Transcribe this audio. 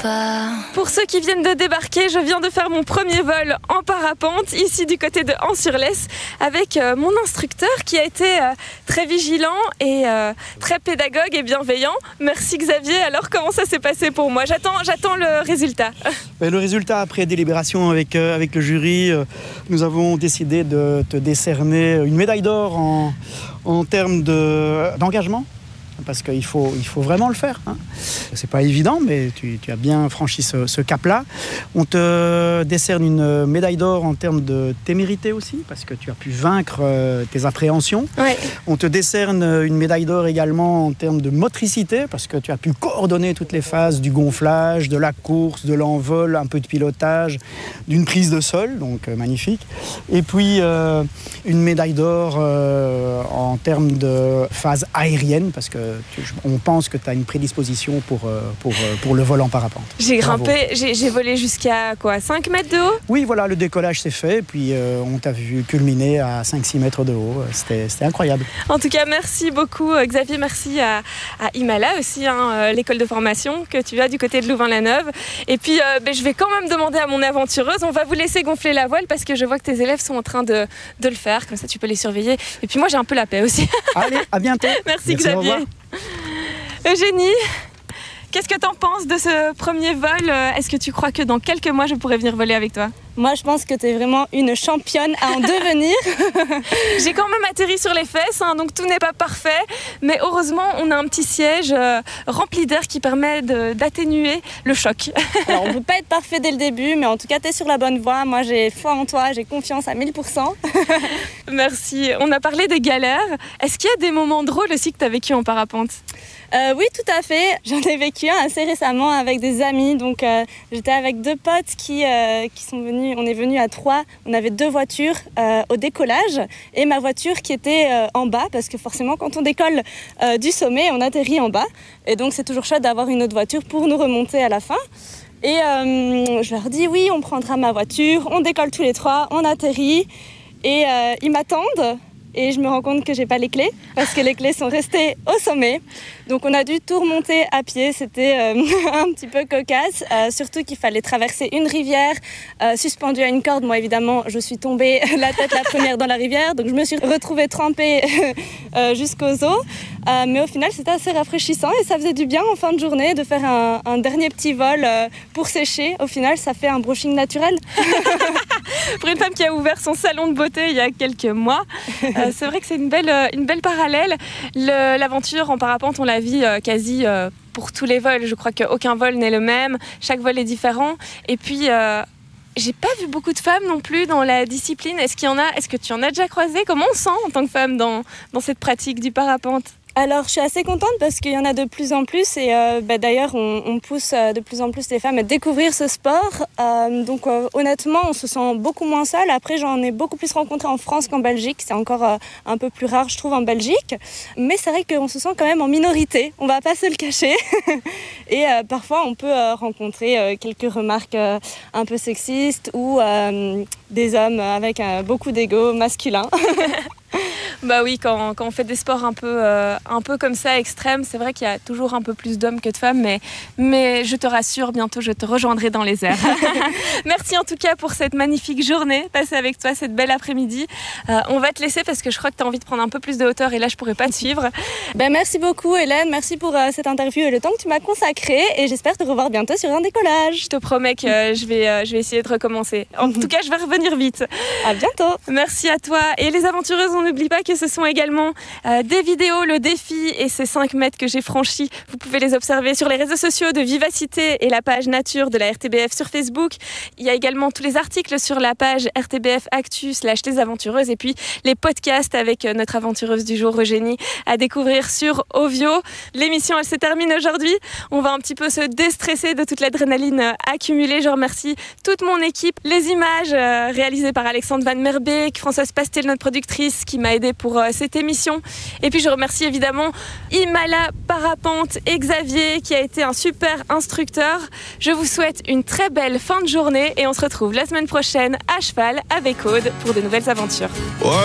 pas. Pour ceux qui viennent de débarquer, je viens de faire mon premier vol en parapente, ici du côté de Ans-sur-Lesse, avec mon instructeur qui a été très vigilant et très pédagogue et bienveillant. Merci Xavier. Alors comment ça s'est passé pour moi ? J'attends le résultat. Le résultat, après délibération avec le jury, nous avons décidé de te décerner une médaille d'or en termes d'engagement. Parce qu'il faut vraiment le faire. C'est pas évident, mais tu as bien franchi ce cap-là. On te décerne une médaille d'or en termes de témérité aussi, parce que tu as pu vaincre tes appréhensions. Ouais. On te décerne une médaille d'or également en termes de motricité, parce que tu as pu coordonner toutes les phases du gonflage, de la course, de l'envol, un peu de pilotage, d'une prise de sol, donc magnifique. Et puis une médaille d'or en termes de phase aérienne, parce que on pense que tu as une prédisposition pour le vol en parapente. J'ai Bravo. grimpé, j'ai volé jusqu'à 5 mètres de haut ? Oui, voilà, le décollage s'est fait, puis on t'a vu culminer à 5-6 mètres de haut. C'était incroyable. En tout cas, merci beaucoup Xavier, merci à Imala aussi, l'école de formation que tu as du côté de Louvain-la-Neuve. Et puis, je vais quand même demander à mon aventureuse, on va vous laisser gonfler la voile parce que je vois que tes élèves sont en train de le faire, comme ça tu peux les surveiller. Et puis moi, j'ai un peu la paix aussi. Allez, à bientôt. Merci Xavier. Eugénie, qu'est-ce que tu en penses de ce premier vol ? Est-ce que tu crois que dans quelques mois, je pourrais venir voler avec toi ? Moi, je pense que tu es vraiment une championne à en devenir. J'ai quand même atterri sur les fesses, donc tout n'est pas parfait. Mais heureusement, on a un petit siège rempli d'air qui permet d'atténuer le choc. Alors, on ne peut pas être parfait dès le début, mais en tout cas, tu es sur la bonne voie. Moi, j'ai foi en toi, j'ai confiance à 1000%. Merci. On a parlé des galères. Est-ce qu'il y a des moments drôles aussi que tu as vécu en parapente ? Oui, tout à fait. J'en ai vécu un assez récemment avec des amis. Donc, j'étais avec 2 potes qui sont venus. On est venus à 3. On avait 2 voitures au décollage et ma voiture qui était en bas parce que forcément, quand on décolle du sommet, on atterrit en bas. Et donc, c'est toujours chouette d'avoir une autre voiture pour nous remonter à la fin. Et je leur dis oui, on prendra ma voiture. On décolle tous les 3, on atterrit et ils m'attendent. Et je me rends compte que j'ai pas les clés parce que les clés sont restées au sommet. Donc on a dû tout remonter à pied. C'était un petit peu cocasse. Surtout qu'il fallait traverser une rivière suspendue à une corde. Moi évidemment, je suis tombée la tête la première dans la rivière. Donc je me suis retrouvée trempée jusqu'aux os. Mais au final, c'était assez rafraîchissant et ça faisait du bien en fin de journée de faire un dernier petit vol pour sécher. Au final, ça fait un brushing naturel. Pour une femme qui a ouvert son salon de beauté il y a quelques mois, c'est vrai que c'est une belle parallèle. L'aventure en parapente, on la vit quasi pour tous les vols. Je crois qu'aucun vol n'est le même, chaque vol est différent. Et puis, j'ai pas vu beaucoup de femmes non plus dans la discipline. Est-ce que tu en as déjà croisé ? Comment on sent en tant que femme dans cette pratique du parapente ? Alors, je suis assez contente parce qu'il y en a de plus en plus et d'ailleurs, on pousse de plus en plus les femmes à découvrir ce sport. Donc, honnêtement, on se sent beaucoup moins seule. Après, j'en ai beaucoup plus rencontré en France qu'en Belgique. C'est encore un peu plus rare, je trouve, en Belgique. Mais c'est vrai qu'on se sent quand même en minorité. On va pas se le cacher. Et parfois, on peut rencontrer quelques remarques un peu sexistes ou des hommes avec beaucoup d'ego masculin. Bah oui, quand on fait des sports un peu comme ça, extrêmes, c'est vrai qu'il y a toujours un peu plus d'hommes que de femmes, mais je te rassure, bientôt je te rejoindrai dans les airs. Merci en tout cas pour cette magnifique journée passée avec toi, cette belle après-midi. On va te laisser parce que je crois que tu as envie de prendre un peu plus de hauteur et là je pourrais pas te suivre. Merci beaucoup Hélène, merci pour cette interview et le temps que tu m'as consacré et j'espère te revoir bientôt sur un décollage. Je te promets que je vais essayer de recommencer. En tout cas, je vais revenir vite. À bientôt. Merci à toi. Et les aventureuses, on n'oublie pas que ce sont également des vidéos, le défi et ces 5 mètres que j'ai franchis. Vous pouvez les observer sur les réseaux sociaux de Vivacité et la page nature de la RTBF sur Facebook. Il y a également tous les articles sur la page RTBF Actu /les aventureuses et puis les podcasts avec notre aventureuse du jour Eugénie à découvrir sur Ovio. L'émission, elle se termine aujourd'hui. On va un petit peu se déstresser de toute l'adrénaline accumulée. Je remercie toute mon équipe. Les images réalisées par Alexandre Van Merbeek, Françoise Pastel, notre productrice, qui m'a aidée pour cette émission. Et puis je remercie évidemment Imala Parapente et Xavier qui a été un super instructeur. Je vous souhaite une très belle fin de journée et on se retrouve la semaine prochaine à cheval avec Aude pour de nouvelles aventures.